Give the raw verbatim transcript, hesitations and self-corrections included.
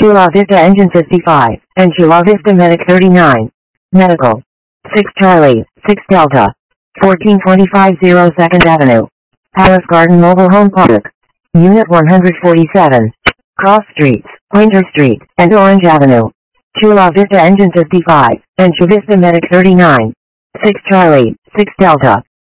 Chula Vista Engine fifty-five, and Chula Vista Medic thirty-nine. Medical. six Charlie, six Delta. fourteen twenty-five zero second Avenue. Palace Garden Mobile Home Park. Unit one forty-seven. Cross Streets, Winter Street, and Orange Avenue. Chula Vista Engine fifty-five, and Chula Vista Medic thirty-nine. six Charlie, six Delta.